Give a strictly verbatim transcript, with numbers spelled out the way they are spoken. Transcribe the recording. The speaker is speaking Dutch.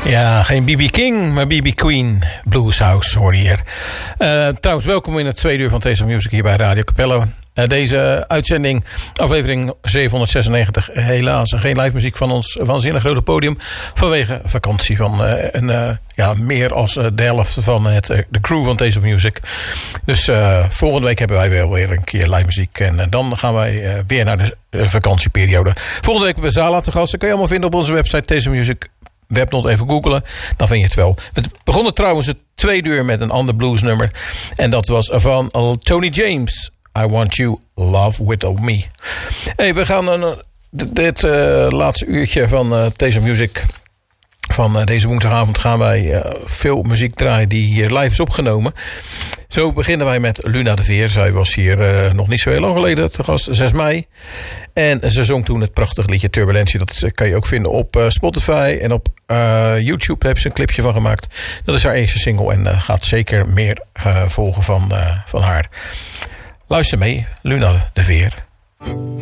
Ja, geen B B King, maar B B Queen. Blues House hoor je hier. Uh, trouwens, welkom in het tweede uur van Taste of Music hier bij Radio Capello. Uh, deze uitzending, aflevering zevenhonderdzesennegentig. Helaas geen live muziek van ons waanzinnig grote podium. Vanwege vakantie van uh, een, uh, ja, meer als uh, de helft van het, uh, de crew van Taste of Music. Dus uh, volgende week hebben wij wel weer een keer live muziek. En uh, dan gaan wij uh, weer naar de uh, vakantieperiode. Volgende week hebben we Zala te gast. Dat kun je allemaal vinden op onze website Taste of Music. Webnot even googelen, dan vind je het wel. We begonnen trouwens het tweede uur met een ander bluesnummer. En dat was van Tony James. I Want You, Love With Me. Hey, we gaan uh, dit uh, laatste uurtje van uh, Taste of Music. Van uh, deze woensdagavond gaan wij uh, veel muziek draaien die hier live is opgenomen. Zo beginnen wij met Luna de Veer. Zij was hier uh, nog niet zo heel lang geleden te gast, zes mei. En ze zong toen het prachtige liedje Turbulentie. Dat kan je ook vinden op uh, Spotify en op uh, YouTube. Daar hebben ze een clipje van gemaakt. Dat is haar eerste single en uh, gaat zeker meer uh, volgen van, uh, van haar. Luister mee, Luna de Veer.